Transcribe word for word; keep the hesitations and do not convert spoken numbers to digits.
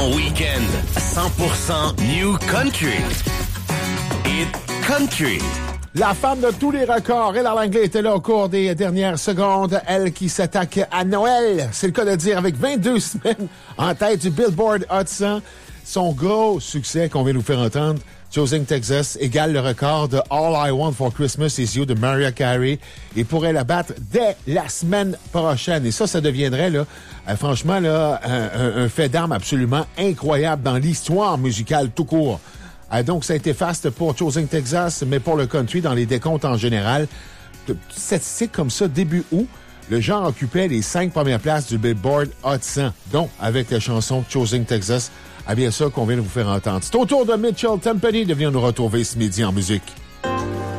En week-end, cent pour cent New Country. Hit Country. La femme de tous les records, Ella Langley, était là au cours des dernières secondes. Elle qui s'attaque à Noël, c'est le cas de dire, avec vingt-deux semaines en tête du Billboard Hot cent. Son gros succès qu'on vient nous faire entendre, Choosing Texas, égale le record de All I Want for Christmas Is You de Mariah Carey et pourrait la battre dès la semaine prochaine. Et ça, ça deviendrait, là, euh, franchement, là, un, un, un fait d'armes absolument incroyable dans l'histoire musicale tout court. Euh, donc, ça a été faste pour Choosing Texas, mais pour le country, dans les décomptes en général, statistiques comme ça, début août, le genre occupait les cinq premières places du Billboard Hot cent, dont avec la chanson Choosing Texas. Ah bien ça qu'on vient de vous faire entendre. C'est au tour de Mitchell Tempany de venir nous retrouver ce midi en musique.